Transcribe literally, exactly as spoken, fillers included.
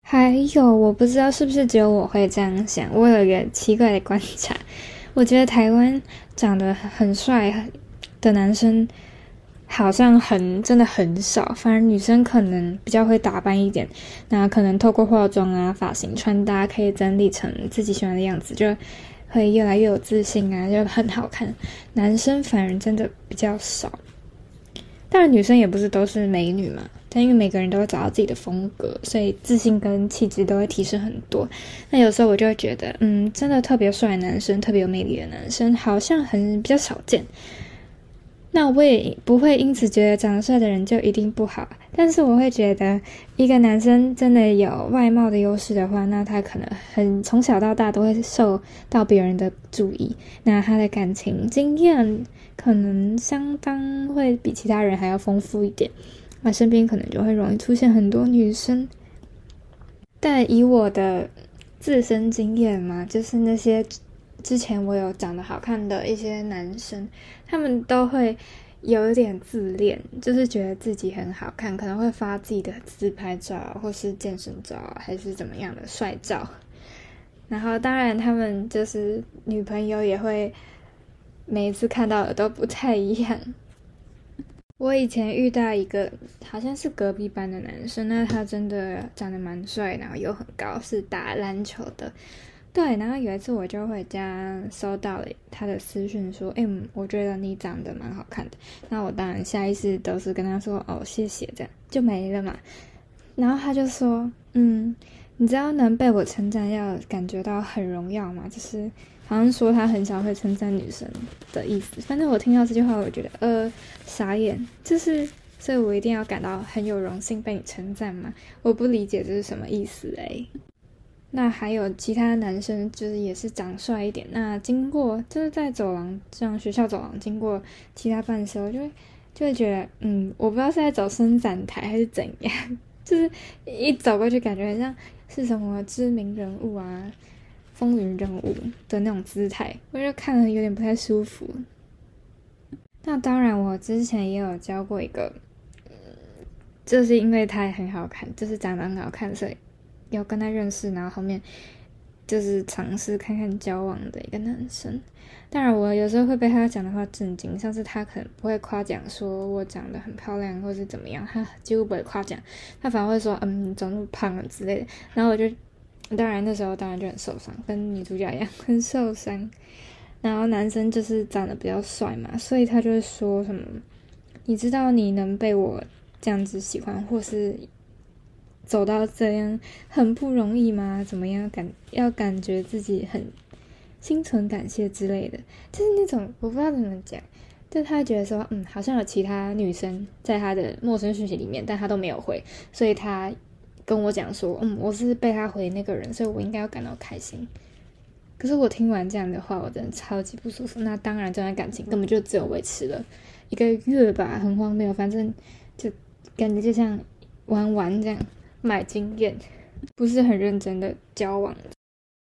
还有，我不知道是不是只有我会这样想，我有一个奇怪的观察，我觉得台湾长得很帅的男生好像很真的很少，反而女生可能比较会打扮一点，那可能透过化妆啊、发型、穿搭可以整理成自己喜欢的样子，就会越来越有自信啊，就很好看。男生反而真的比较少。当然，女生也不是都是美女嘛，但因为每个人都会找到自己的风格，所以自信跟气质都会提升很多。那有时候我就会觉得，嗯，真的特别帅的男生，特别有魅力的男生，好像很比较少见。那我也不会因此觉得长得帅的人就一定不好，但是我会觉得，一个男生真的有外貌的优势的话，那他可能很从小到大都会受到别人的注意，那他的感情经验可能相当会比其他人还要丰富一点，那身边可能就会容易出现很多女生。但以我的自身经验嘛，就是那些之前我有长得好看的一些男生，他们都会有一点自恋，就是觉得自己很好看，可能会发自己的自拍照或是健身照还是怎么样的帅照。然后当然他们就是女朋友也会每一次看到的都不太一样。我以前遇到一个好像是隔壁班的男生，那他真的长得蛮帅，然后又很高，是打篮球的。对，然后有一次我就回家收到了他的私讯说，哎、欸，我觉得你长得蛮好看的。那我当然下意识都是跟他说，哦，谢谢，这样就没了嘛。然后他就说，嗯，你知道能被我称赞要感觉到很荣耀吗？就是好像说他很少会称赞女生的意思。反正我听到这句话，我觉得呃傻眼，就是所以我一定要感到很有荣幸被你称赞吗？我不理解这是什么意思诶。那还有其他男生，就是也是长帅一点。那经过就是在走廊，像学校走廊经过其他班的时候，就会就会觉得，嗯，我不知道是在走伸展台还是怎样，就是一走过去，感觉很像是什么知名人物啊、风云人物的那种姿态，我就看了有点不太舒服。那当然，我之前也有交过一个，就是因为他也很好看，就是长得很好看，所以要跟他认识，然后后面就是尝试看看交往的一个男生。当然，我有时候会被他讲的话震惊，像是他可能不会夸奖说我长得很漂亮，或是怎么样，他几乎不会夸奖，他反而会说，嗯，你长那么胖了之类的。然后我就，当然那时候当然就很受伤，跟女主角一样很受伤。然后男生就是长得比较帅嘛，所以他就会说什么，你知道你能被我这样子喜欢，或是走到这样很不容易吗？怎么样感要感觉自己很心存感谢之类的，就是那种我不知道怎么讲，就他觉得说，嗯，好像有其他女生在他的陌生讯息里面，但他都没有回，所以他跟我讲说，嗯，我是被他回那个人，所以我应该要感到开心。可是我听完这样的话，我真的超级不舒服。那当然，这段感情根本就只有维持了一个月吧，很荒谬。反正就感觉就像玩玩这样，买经验，不是很认真的交往